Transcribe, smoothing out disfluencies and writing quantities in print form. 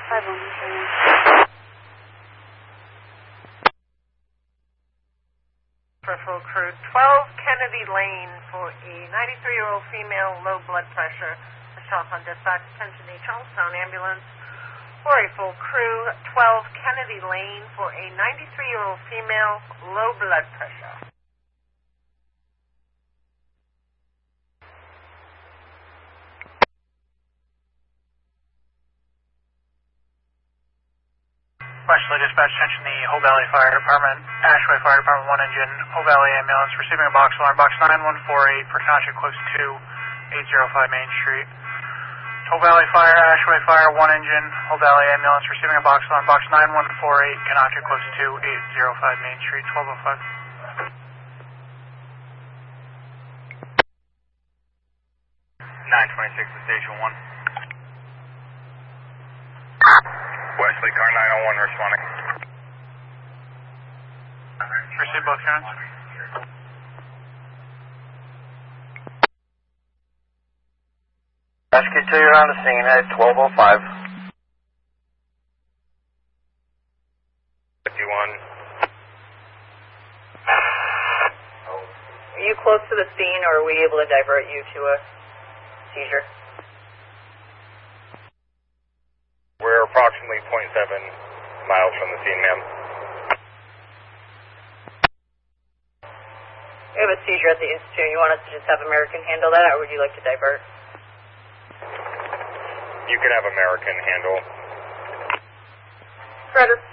Peripheral crew 12 Kennedy Lane for a 93-year-old female, low blood pressure. Michelle on dispatch, attention to Charlestown ambulance for a full crew 12 Kennedy Lane for a 93-year-old female, low blood pressure. Westerly dispatch, attention the Hope Valley Fire Department, Ashway Fire Department 1 engine, Hope Valley ambulance, receiving a box alarm, box 9148 for contact close to 805 Main Street. Hope Valley Fire, Ashway Fire 1 engine, Hope Valley ambulance, receiving a box alarm, box 9148, contact close to 805 Main Street, 1205. 926 to station 1. Wesley, car 901 responding. Receive both counts. Rescue 2, you're on the scene at 1205. 51. Are you close to the scene, or are we able to divert you to a seizure? We're approximately 0.7 miles from the scene, ma'am. We have a seizure at the Institute. You want us to just have American handle that, or would you like to divert? You can have American handle. Roger.